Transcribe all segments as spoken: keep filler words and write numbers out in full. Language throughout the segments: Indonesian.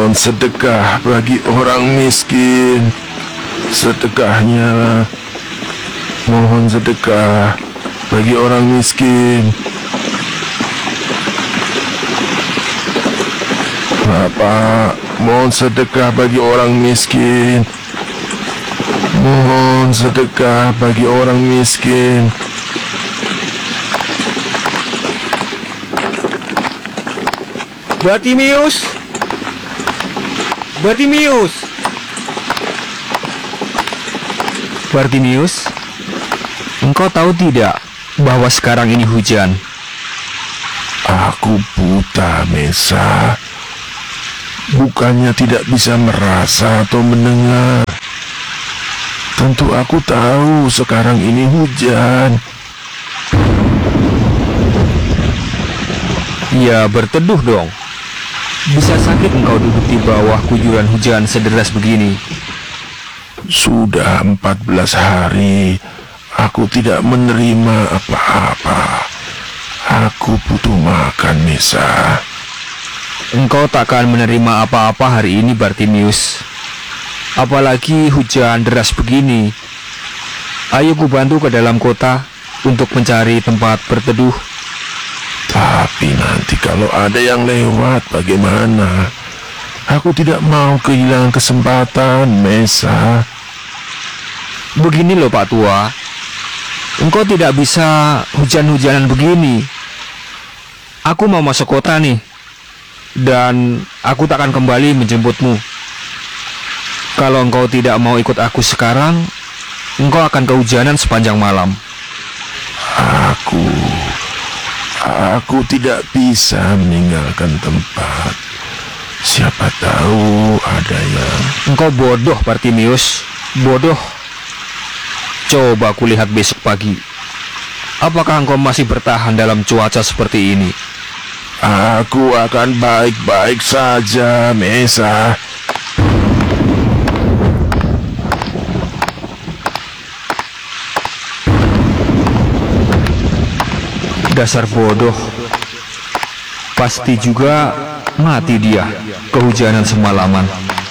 Mohon sedekah bagi orang miskin. Sedekahnya. Mohon sedekah bagi orang miskin. Bapak, mohon sedekah bagi orang miskin. Mohon sedekah bagi orang miskin. Bartimius! Bartimius! Bartimius, engkau tahu tidak bahwa sekarang ini hujan? Aku buta, Mesa. Bukannya tidak bisa merasa atau mendengar. Tentu aku tahu sekarang ini hujan. Ya, berteduh dong. Bisa sakit engkau duduk di bawah kuyuran hujan sederas begini. Sudah empat belas hari aku tidak menerima apa-apa. Aku butuh makan, Mesa. Engkau takkan menerima apa-apa hari ini, Bartimius. Apalagi hujan deras begini. Ayo ku bantu ke dalam kota untuk mencari tempat berteduh. Tapi nanti kalau ada yang lewat bagaimana? Aku tidak mau kehilangan kesempatan, Mesa. Begini loh Pak Tua, engkau tidak bisa hujan-hujanan begini. Aku mau masuk kota nih, dan aku takkan kembali menjemputmu. Kalau engkau tidak mau ikut aku sekarang, engkau akan kehujanan sepanjang malam. Aku Aku tidak bisa meninggalkan tempat. Siapa tahu ada yang... Engkau bodoh, Bartimius. Bodoh. Coba kulihat besok pagi. Apakah engkau masih bertahan dalam cuaca seperti ini? Aku akan baik-baik saja, Mesa. Dasar bodoh. Pasti juga mati dia kehujanan semalaman.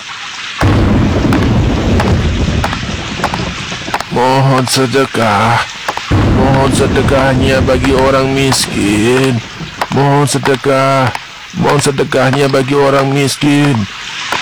Mohon sedekah. Mohon sedekahnya bagi orang miskin. Mohon sedekah. Mohon sedekahnya bagi orang miskin.